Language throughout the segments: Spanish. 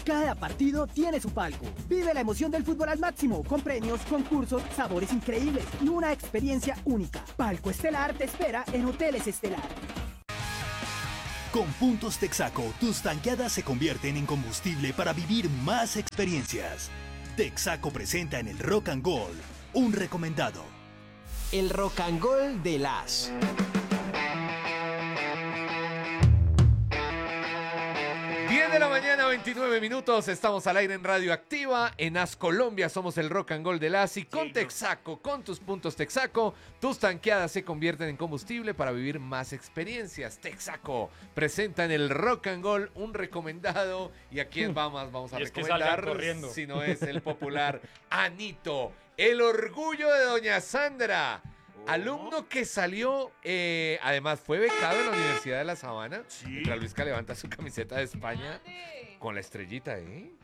Cada partido tiene su palco. Vive la emoción del fútbol al máximo, con premios, concursos, sabores increíbles y una experiencia única. Palco Estelar te espera en Hoteles Estelar. Con puntos Texaco, tus tanqueadas se convierten en combustible para vivir más experiencias. Texaco presenta en el Rock and Gold un recomendado. El Rock and Gold de las. 10 de la mañana, 29 minutos, estamos al aire en Radio Activa, en AS Colombia, somos el Rock and Gold de las y con Texaco, con tus puntos Texaco, tus tanqueadas se convierten en combustible para vivir más experiencias. Texaco presenta en el Rock and Gold un recomendado y a quién vamos a recomendar si no es el popular Anito, el orgullo de Doña Sandra. Alumno que salió, además fue becado en la Universidad de La Sabana. Sí. Mientras Luisca levanta su camiseta de España con la estrellita,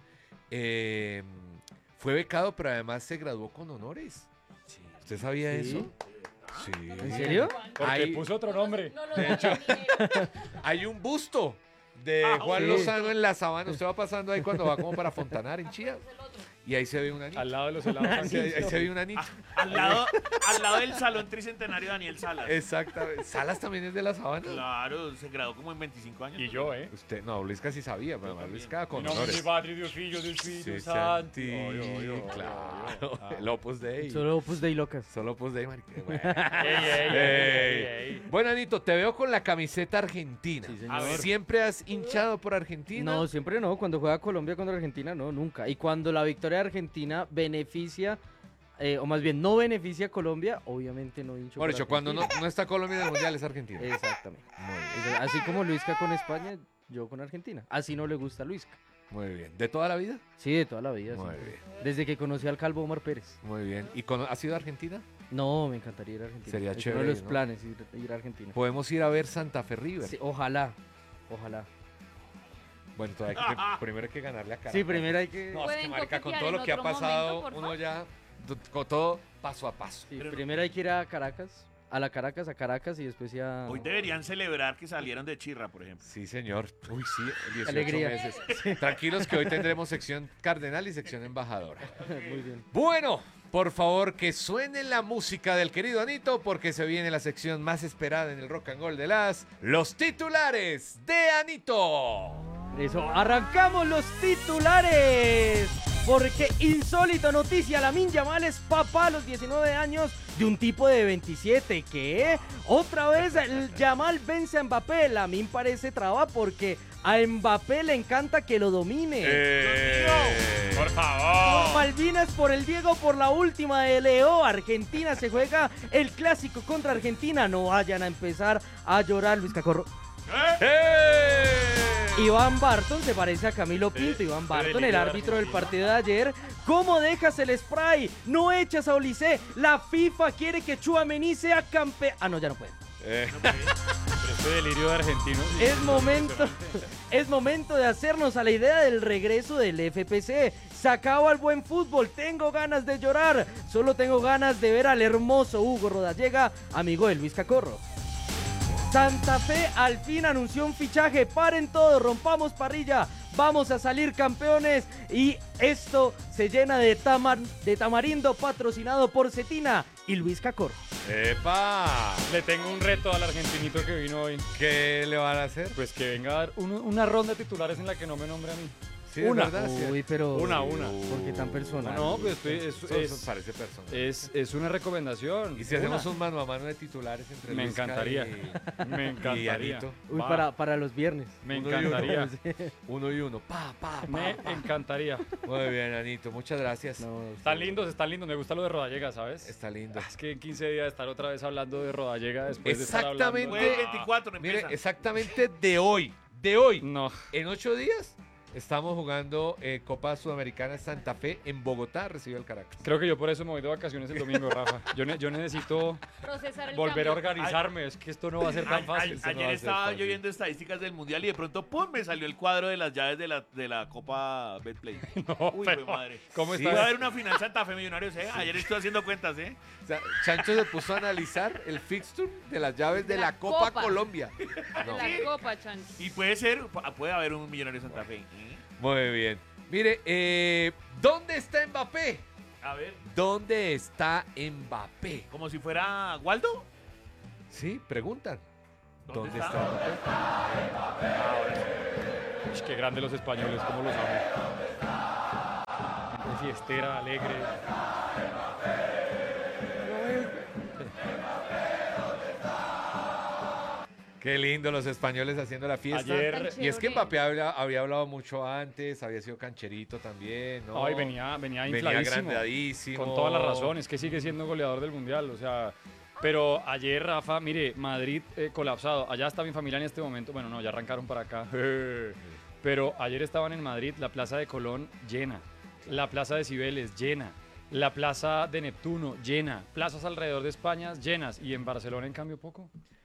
fue becado, pero además se graduó con honores. Sí. ¿Usted sabía eso? Sí. ¿En serio? Porque puso otro nombre. De hecho, hay un busto de Juan Lozano en La Sabana. Usted va pasando ahí cuando va como para Fontanar, en Chía. Y ahí se ve un anito. Al lado de los helados. Ahí se ve un anito. Al lado del Salón Tricentenario Daniel Salas. Exactamente. ¿Salas también es de La Sabana? Claro, se graduó como en 25 años. Y yo, Usted, no, Luisca sí sabía, pero además Luisca con no, honores. Mi Padre, Dios Filho, Dios Espíritu Santo. Claro. El Opus Dei. Solo Opus Dei locas. Solo Opus Dei, marica. Ey. Bueno, Anito, te veo con la camiseta argentina. Sí, señor. ¿Siempre has hinchado por Argentina? No, siempre no. Cuando juega Colombia contra Argentina, no, nunca. Y cuando la victoria de Argentina beneficia, o más bien no beneficia a Colombia, obviamente no hincho Por hecho, cuando no está Colombia en el Mundial es Argentina. Exactamente. Muy bien. Así como Luisca con España, yo con Argentina. Así no le gusta a Luisca. Muy bien. ¿De toda la vida? Sí, de toda la vida. Muy sí. bien. Desde que conocí al Calvo Omar Pérez. Muy bien. ¿Y has ido a Argentina? No, me encantaría ir a Argentina. Sería es chévere, uno de los ¿no? planes, ir a Argentina. Podemos ir a ver Santa Fe River. Sí, ojalá. Bueno, primero hay que ganarle a Caracas. Sí, primero hay que... No, es que marica, con todo lo que ha pasado, uno ya, con todo paso a paso. Sí, primero hay que ir a Caracas, a Caracas y después ya... Hoy deberían celebrar que salieron de Chirra, por ejemplo. Sí, señor. Uy, sí, 18 Alegría. meses. Tranquilos que hoy tendremos sección cardenal y sección embajadora. Muy bien. Bueno, por favor, que suene la música del querido Anito, porque se viene la sección más esperada en el Rock and Roll de los titulares de Anito. Eso, arrancamos los titulares. Porque insólito noticia, Lamine Yamal es papá a los 19 años de un tipo de 27. ¿Qué? Otra vez el Yamal vence a Mbappé. Lamine parece traba porque a Mbappé le encanta que lo domine. Por favor. Por Malvinas, por el Diego, por la última de Leo. Argentina se juega el clásico contra Argentina. No vayan a empezar a llorar, Luis Cacorro. Iván Barton se parece a Camilo Pinto. Iván Barton, el árbitro del partido de ayer. ¿Cómo dejas el spray? No echas a Olise. La FIFA quiere que Tchouaméni sea campeón. Ah, no, ya no puede. Pero este delirio de argentinos. Es momento de hacernos a la idea del regreso del FPC. Se acaba el buen fútbol. Tengo ganas de llorar. Solo tengo ganas de ver al hermoso Hugo Rodallega, amigo de Luis Cacorro. Santa Fe al fin anunció un fichaje. Paren todo, rompamos parrilla. Vamos a salir campeones. Y esto se llena de tamarindo, patrocinado por Cetina y Luis Cacorro. ¡Epa! Le tengo un reto al argentinito que vino hoy. ¿Qué le van a hacer? Pues que venga a dar una ronda de titulares en la que no me nombre a mí. Sí, es verdad, Uy, pero... Una. ¿Por qué tan personal? No, pues Eso parece personal. es una recomendación. Y si hacemos un mano a mano de titulares entre Me Luisca encantaría. Me y encantaría. Anito. Uy, para los viernes. Me encantaría. Uno y uno. Me encantaría. Muy bien, Anito. Muchas gracias. No, Están lindos. Me gusta lo de Rodallega, ¿sabes? Está lindo. Es que en 15 días estar otra vez hablando de Rodallega después de estar Exactamente. hablando... Fue el 24, Mire, empieza. exactamente de hoy. No. En 8 días estamos jugando Copa Sudamericana Santa Fe en Bogotá. Recibe el Caracas. Creo que yo por eso me voy de vacaciones el domingo, Rafa. Yo necesito volver a organizarme. Es que esto no va a ser tan fácil. Ayer estaba yo viendo estadísticas del Mundial y de pronto, ¡pum!, me salió el cuadro de las llaves de la Copa Betplay. Uy, pero, fue madre. ¿cómo Sí, está? va a haber una final Santa Fe Millonarios, ¿eh? Ayer estuve haciendo cuentas, ¿eh? O sea, Chancho se puso a analizar el fixture de las llaves de la Copa Colombia. De la Copa, Chancho. Y puede haber un Millonario Santa Fe. Muy bien. Mire, ¿dónde está Mbappé? A ver, ¿Dónde está Mbappé? como si fuera Waldo. Sí, preguntan. ¿Dónde ¿Dónde está? está Mbappé? Qué grande los españoles, cómo los amo. Gente fiestera, alegre. Qué lindo los españoles haciendo la fiesta. Ayer- Y es que Mbappé había hablado mucho antes, había sido cancherito también, ¿no? Ay, venía Venía infladísimo. agrandadísimo. Con todas las razones, que sigue siendo goleador del Mundial, o sea... Pero ayer, Rafa, mire, Madrid colapsado. Allá está mi familia en este momento. Bueno, no, ya arrancaron para acá. Pero ayer estaban en Madrid, la Plaza de Colón llena, la Plaza de Cibeles llena, la Plaza de Neptuno llena, plazas alrededor de España llenas. Y en Barcelona, en cambio, poco.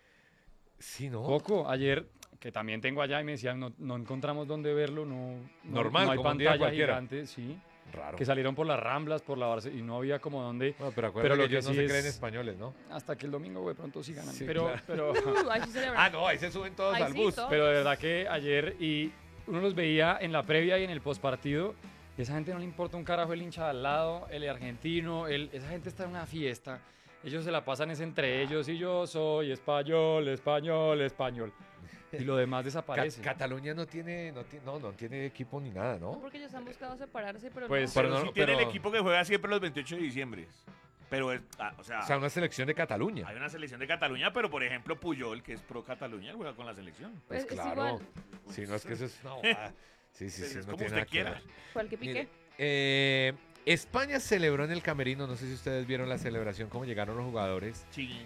Sí, ¿no? Poco. Ayer, que también tengo allá y me decían, no encontramos dónde verlo, Normal, no hay como un día pantalla cualquiera. gigante, sí. Raro. Que salieron por las Ramblas, por la Barce y no había como dónde. Bueno, pero acuérdate Pero lo que que ellos no sí se es- creen españoles, ¿no? Hasta que el domingo, güey, pronto sí ganan. Sí, pero, claro. pero, Ahí sí celebran. Ah, no, ahí se suben todos Ahí al sí, bus. todos. pero de verdad que ayer y uno los veía en la previa y en el postpartido. Y esa gente no le importa un carajo el hincha de al lado, el argentino, esa gente está en una fiesta. Ellos se la pasan es entre ellos y yo soy español, español, español. Y lo demás desaparece. Cataluña no tiene equipo ni nada, No, ¿no? porque ellos han buscado separarse, pero Pues, no. pero Pero no- sí tiene el pero- equipo que juega siempre los 28 de diciembre. Pero, o sea, O sea, una selección de Cataluña. hay una selección de Cataluña, pero por ejemplo Puyol, que es pro Cataluña, él juega con la selección. Pues Es claro. igual. Sí, no es que eso es. No, sí, Pues sí, es no como tiene usted nada que quiera. ver. Fue el que piqué. Mire, España celebró en el camerino, no sé si ustedes vieron la celebración, cómo llegaron los jugadores. Sí.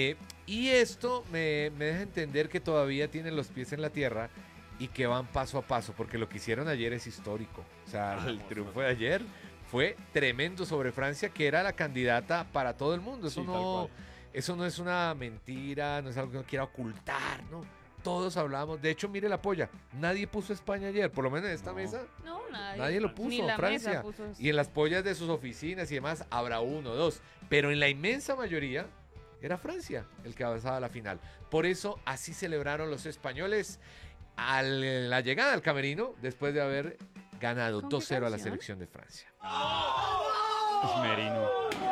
Y esto me deja entender que todavía tienen los pies en la tierra y que van paso a paso, porque lo que hicieron ayer es histórico. O sea, el triunfo de ayer fue tremendo sobre Francia, que era la candidata para todo el mundo. Sí, tal cual. Eso no es una mentira, no es algo que uno quiera ocultar, ¿no? Todos hablamos. De hecho, mire la polla. Nadie puso España ayer, por lo menos en esta mesa. No, Nadie lo puso, Ni la Francia. mesa puso. Y en las pollas de sus oficinas y demás habrá uno o dos. Pero en la inmensa mayoría era Francia el que avanzaba a la final. Por eso así celebraron los españoles a la llegada al camerino después de haber ganado ¿Con qué 2-0 a la canción? selección de Francia. Es Merino.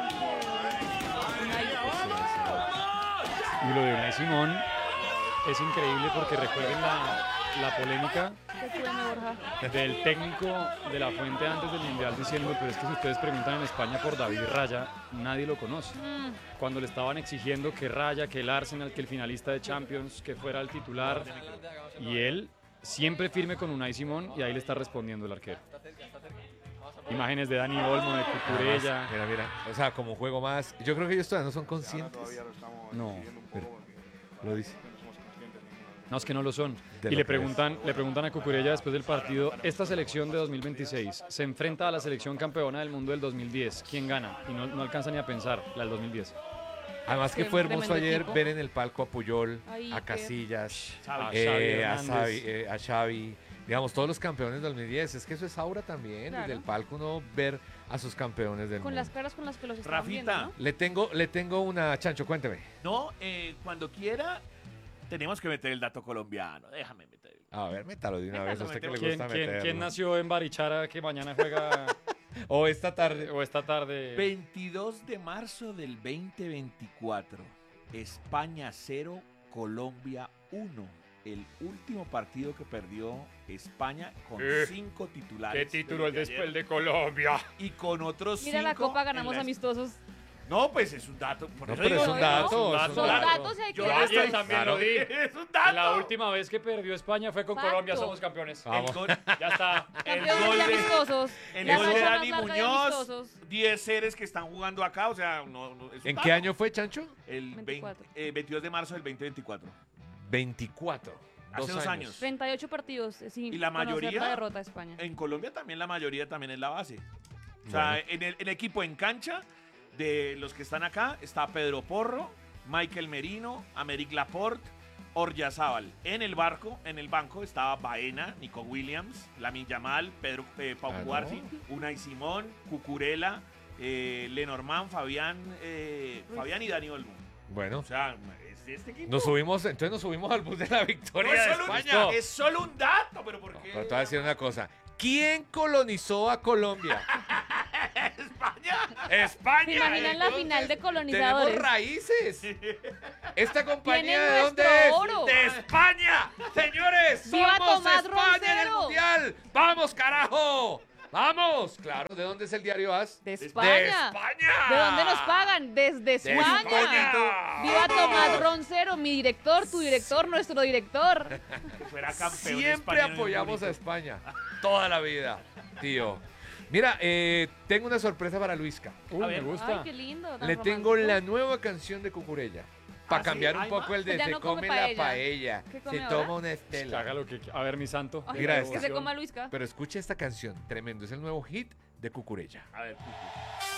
Y lo de Unai Simón es increíble porque recuerden la polémica del técnico de la Fuente antes del Mundial diciendo, pero es que si ustedes preguntan en España por David Raya, nadie lo conoce. Cuando le estaban exigiendo que Raya, que el Arsenal, que el finalista de Champions, que fuera el titular, y él siempre firme con Unai Simón, y ahí le está respondiendo el arquero. Imágenes de Dani Olmo, de Cucurella. Mira, o sea, como juego más. Yo creo que ellos todavía no son conscientes. No, Lo dice. no, es que no lo son. De Y lo le que es. preguntan a Cucurella después del partido, esta selección de 2026 se enfrenta a la selección campeona del mundo del 2010. ¿Quién gana? Y no alcanza ni a pensar la del 2010. Además que Qué fue hermoso tremendo ayer equipo. ver en el palco a Puyol, Ay, a qué- Casillas, A Xavi. Xavi a Hernández. Xavi, digamos, todos los campeones del 2010. Es que eso es aura también, Claro. desde el palco uno ver a sus campeones del Con mundo. las caras con las que los estaban Rafita. viendo, ¿no? Le tengo una, Chancho, cuénteme. No, cuando quiera, tenemos que meter el dato colombiano. Déjame meter el... A ver, métalo de una Métalo, vez, a usted que le métalo. gusta meterlo. ¿Quién nació en Barichara que mañana juega O esta tarde. o esta tarde? 22 de marzo del 2024. España 0, Colombia 1. El último partido que perdió España con 5 titulares. el de Colombia? Y con otros 5. Mira la copa, ganamos amistosos. No, pues es un dato. Por No, eso pero digo, es un dato. es un Son dato. datos y hay que Yo darlos. ayer también lo di. Es un dato. La última vez que perdió España fue con Facto. Colombia, somos campeones. Vamos. El gol, Ya está. el Campeones gol y de, amistosos. el La gol de racha más Dani larga de Muñoz, amistosos. 10 seres que están jugando acá, o sea, es un ¿En dato. qué año fue, Chancho? El 24. 22 de marzo del 2024. 24. Hace 2 años. 38 partidos sin Y la conocer mayoría- la derrota de España. En Colombia también la mayoría también es la base. O sea, en el equipo en cancha de los que están acá está Pedro Porro, Michael Merino, Americ Laporte, Oryazábal. En el banco estaba Baena, Nico Williams, Lamine Yamal, Pedro Pau Ah, Cubarsi, Unai Simón, Cucurella, Lenormand, Fabián y Dani Olmo. Bueno, O sea, es Entonces nos subimos al bus de la victoria de España. No, es solo un dato, pero ¿por qué? Pero te voy a decir una cosa. ¿Quién colonizó a Colombia? España. ¿Se imaginan la final de colonizadores? Tenemos raíces. ¿Esta compañía Tienen de dónde nuestro es? oro. ¡De España! Señores, ¡Viva somos Tomás España en el Roncero! Mundial. ¡Vamos, carajo! ¡Vamos! Claro, ¿de dónde es el diario AS? De España. ¡De España! ¿De dónde nos pagan? Desde España. España. ¡Viva ¡Vamos! Tomás Roncero, mi director, tu director, nuestro director! Que fuera campeón Siempre español en apoyamos a Múnich. España. Toda la vida, tío. Mira, tengo una sorpresa para Luisca. A ver. Me gusta. Ay, qué lindo. tan Le tengo romántico. la nueva canción de Cucurella. Para ¿Ah, sí? cambiar un ¿Hay poco más? el de Ya se no come come la paella. paella, ¿Qué se come toma ahora? una Que estela. haga lo que A ver, mi santo. Ay, Mira que esta. se coma Luisca. Pero escucha esta canción, tremendo. Es el nuevo hit de Cucurella. A ver, Cucu.